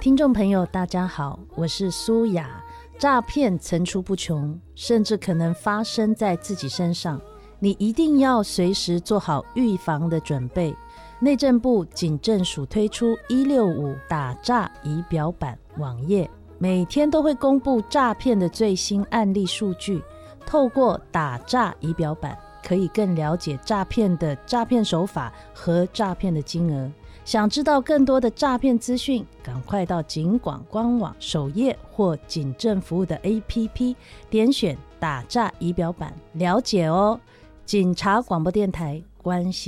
听众朋友大家好，我是苏雅。诈骗层出不穷，甚至可能发生在自己身上，你一定要随时做好预防的准备。内政部警政署推出165打诈仪表板网页，每天都会公布诈骗的最新案例数据，透过打诈仪表板可以更了解诈骗的诈骗手法和诈骗的金额。想知道更多的诈骗资讯，赶快到警广官网首页或警政服务的 APP 点选打诈仪表板了解哦。警察广播电台关心